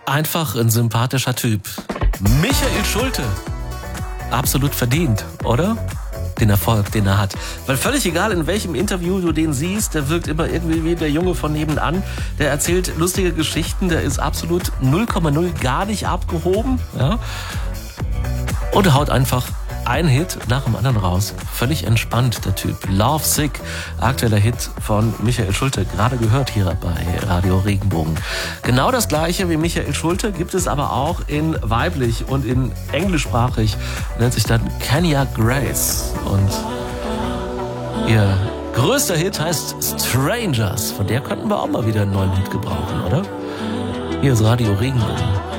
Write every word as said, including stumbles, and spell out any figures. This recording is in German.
Einfach ein sympathischer Typ. Michael Schulte. Absolut verdient, oder? Den Erfolg, den er hat. Weil völlig egal, in welchem Interview du den siehst, der wirkt immer irgendwie wie der Junge von nebenan. Der erzählt lustige Geschichten, der ist absolut null Komma null gar nicht abgehoben. Ja? Und haut einfach ein Hit nach dem anderen raus. Völlig entspannt, der Typ. Love Sick, aktueller Hit von Michael Schulte, gerade gehört hier bei Radio Regenbogen. Genau das gleiche wie Michael Schulte gibt es aber auch in weiblich und in englischsprachig, nennt sich dann Kenya Grace. Und ihr größter Hit heißt Strangers. Von der könnten wir auch mal wieder einen neuen Hit gebrauchen, oder? Hier ist Radio Regenbogen.